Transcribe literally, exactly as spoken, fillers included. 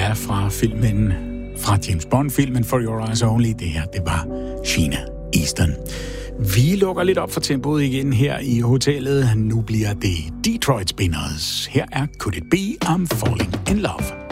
er fra filmen, fra James Bond-filmen For Your Eyes Only. Det her, det var Sheena Easton. Vi lukker lidt op for tempoet igen her i hotellet. Nu bliver det Detroit Spinners. Her er Could It Be I'm Falling in Love.